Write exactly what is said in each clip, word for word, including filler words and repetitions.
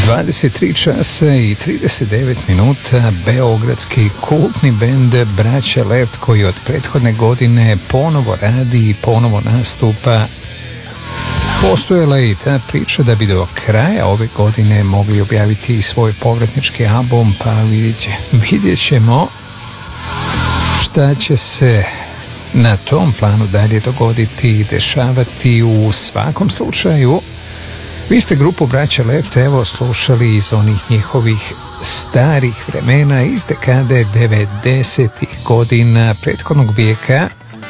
dvadeset tri časa i trideset devet minuta. Beogradski kultni bend Braća Left, koji od prethodne godine ponovo radi i ponovo nastupa. Postojala je i ta priča da bi do kraja ove godine mogli objaviti svoj povratnički album, pa vidjet, vidjet ćemo šta će se na tom planu dalje dogoditi i dešavati. U svakom slučaju, vi ste grupu Braća Left evo slušali iz onih njihovih starih vremena iz dekade devedesetih godina prethodnog vijeka,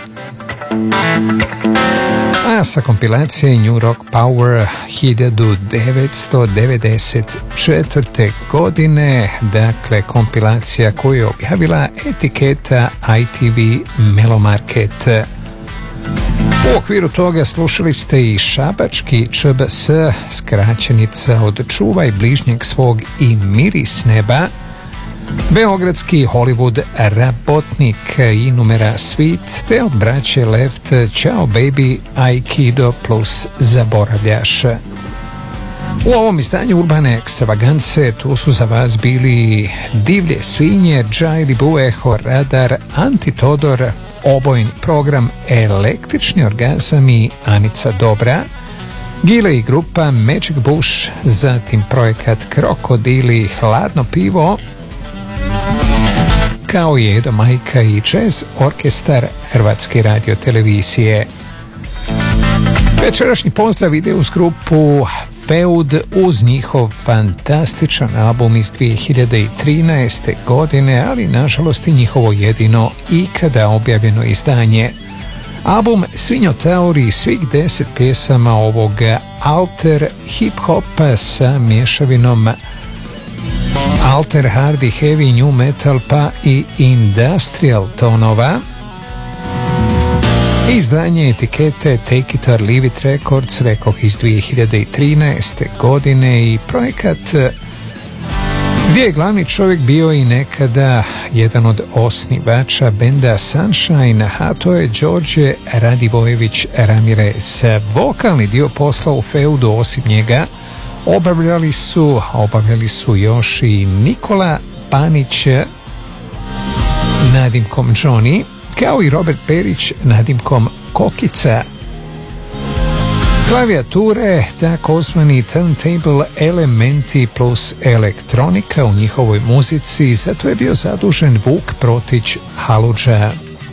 a sa kompilacije New Rock Power hiljadu devetsto devedeset četvrte. godine, dakle kompilacija koju je objavila etiketa I T V Melomarket. U okviru toga slušali ste i šabački Č B S, skraćenica od Čuvaj bližnjeg svog i Miris neba, beogradski Hollywood Rabotnik i Numera Sweet, te od Braće Left Ćao Baby, Aikido plus Zaboravljaš. U ovom izdanju Urbane ekstravagance tu su za vas bili Divlje svinje, Džajli Bueho, Radar, Antitodor, Obojni program, Električni orgazam i Anica Dobra, Gile i grupa Magic Bush, zatim projekat Krokodili, Hladno pivo, kao i Edo Majka i Jazz orkestar Hrvatske radiotelevizije. Večerašnji pozdrav ide uz grupu Feud uz njihov fantastičan album iz dvije hiljade trinaeste. godine, ali nažalost i njihovo jedino ikada objavljeno izdanje. Album Svinjotaur i svih deset pjesama ovog alter hip-hopa sa mješavinom alter hard i heavy new metal pa i industrial tonova. Izdanje etikete Take It or Leave It Records, rekoh iz dvije hiljade trinaeste. godine i projekat gdje je glavni čovjek bio i nekada jedan od osnivača benda Sunshine, a to je Đorđe Radivojević Ramirez. Vokalni dio posla u Feudu osim njega obavljali su, obavljali su još i Nikola Panić nadimkom Johnny, kao i Robert Perić nadimkom Kokica. Klavijature, takozvani turntable elementi plus elektronika u njihovoj muzici, zato je bio zadužen Vuk Protić Haludža.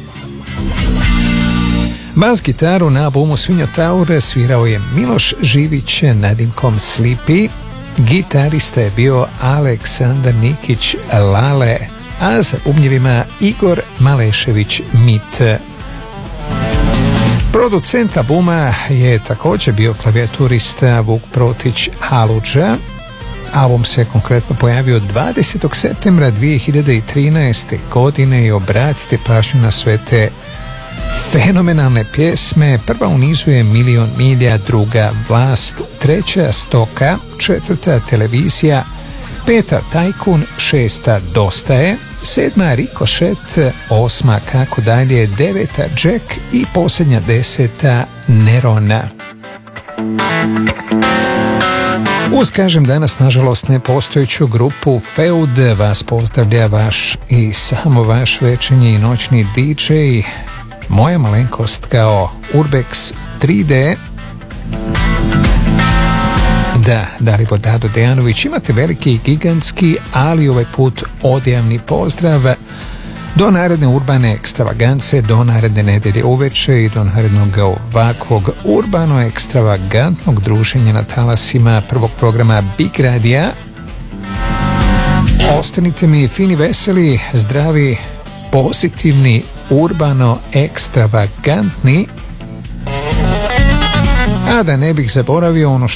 Bas gitaru na albumu Svinjotaur svirao je Miloš Živić nadimkom Slipi, gitarista je bio Aleksandar Nikić Lale, a za bubnjevima Igor Malešević Mit. Producent albuma je također bio klavijaturista Vuk Protić Haludža. Album se konkretno pojavio dvadesetog septembra dvije hiljade trinaeste. godine i obratite pažnju na sve te fenomenalne pjesme. Prva u nizu je Milion milja, druga Vlast, treća Stoka, četvrta Televizija, peta Tajkun, šesta Dosta je, sedma Rikošet, osma Kako dalje, deveta Jack i posljednja deseta Nerona. Uz, kažem, danas nažalost nepostojeću grupu Feud, vas pozdravlja vaš i samo vaš večernji i noćni D J, moja malenkost kao Urbex tri D. Da, Dalibor Dado Dejanović, imate veliki i gigantski, ali ovaj put odjavni pozdrav do naredne urbane ekstravagance, do naredne nedelje uveče i do narednog ovakvog urbano ekstravagantnog druženja na talasima prvog programa Big Radija. Ostanite mi fini, veseli, zdravi, pozitivni, urbano ekstravagantni. A da ne bih zaboravio ono što